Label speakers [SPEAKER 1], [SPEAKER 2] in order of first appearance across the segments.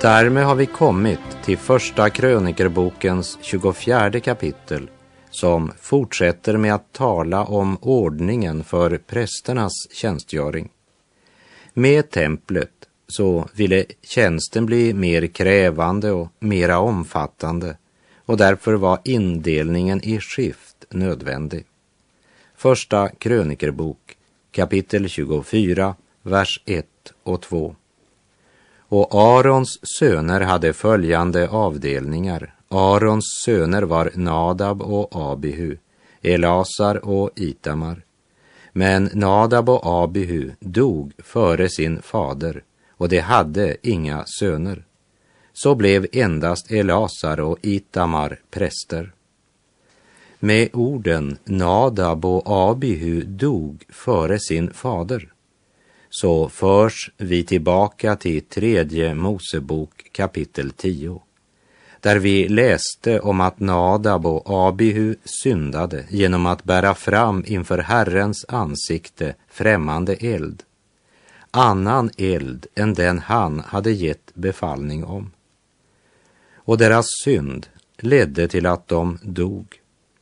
[SPEAKER 1] Därmed har vi kommit till första krönikerbokens 24 kapitel, som fortsätter med att tala om ordningen för prästernas tjänstgöring. Med templet så ville tjänsten bli mer krävande och mera omfattande, och därför var indelningen i skift nödvändig. Första krönikerbok, kapitel 24, vers 1 och 2. Och Arons söner hade följande avdelningar. Arons söner var Nadab och Abihu, Elasar och Itamar. Men Nadab och Abihu dog före sin fader, och de hade inga söner. Så blev endast Elasar och Itamar präster. Med orden Nadab och Abihu dog före sin fader, så förs vi tillbaka till 3 Mosebok kapitel 10, där vi läste om att Nadab och Abihu syndade genom att bära fram inför Herrens ansikte främmande eld, annan eld än den han hade gett befallning om. Och deras synd ledde till att de dog.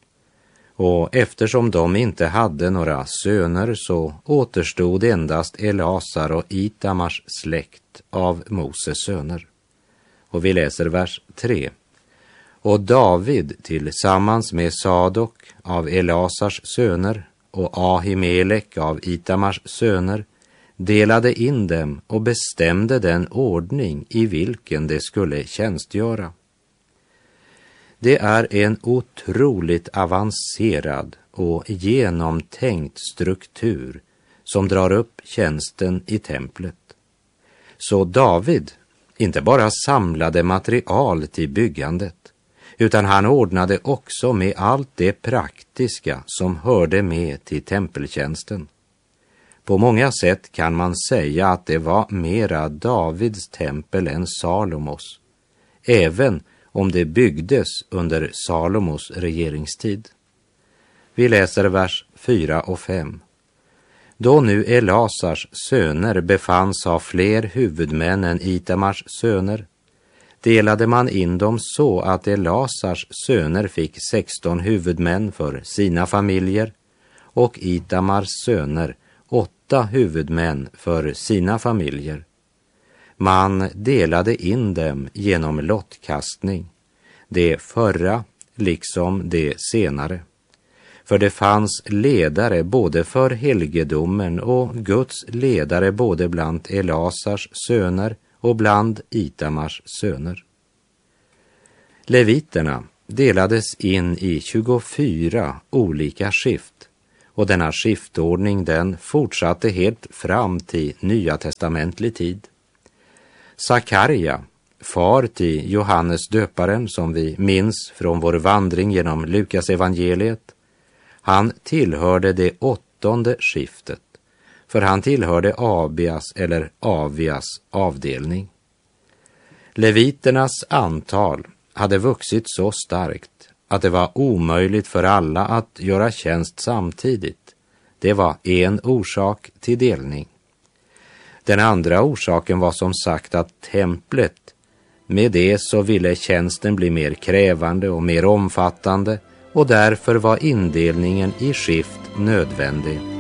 [SPEAKER 1] Och eftersom de inte hade några söner så återstod endast Elasar och Itamars släkt av Moses söner. Och vi läser vers 3. Och David tillsammans med Sadok av Elasars söner och Ahimelek av Itamars söner delade in dem och bestämde den ordning i vilken de skulle tjänstgöra. Det är en otroligt avancerad och genomtänkt struktur som drar upp tjänsten i templet. Så David inte bara samlade material till byggandet, utan han ordnade också med allt det praktiska som hörde med till tempeltjänsten. På många sätt kan man säga att det var mera Davids tempel än Salomos, även om det byggdes under Salomos regeringstid. Vi läser vers 4 och 5. Då nu Elasars söner befanns ha fler huvudmän än Itamars söner, delade man in dem så att Elasars söner fick 16 huvudmän för sina familjer och Itamars söner 8 huvudmän för sina familjer. Man delade in dem genom lottkastning, det förra liksom det senare. För det fanns ledare både för helgedomen och Guds ledare både bland Elasars söner och bland Itamars söner. Leviterna delades in i 24 olika skift, och denna skiftordning den fortsatte helt fram till nya testamentlig tid. Sakarja, far till Johannes döparen som vi minns från vår vandring genom Lukas evangeliet, han tillhörde det 8:e skiftet, för han tillhörde Abias eller Avias avdelning. Leviternas antal hade vuxit så starkt att det var omöjligt för alla att göra tjänst samtidigt. Det var en orsak till delning. Den andra orsaken var som sagt att templet, med det så ville tjänsten bli mer krävande och mer omfattande, och därför var indelningen i skift nödvändig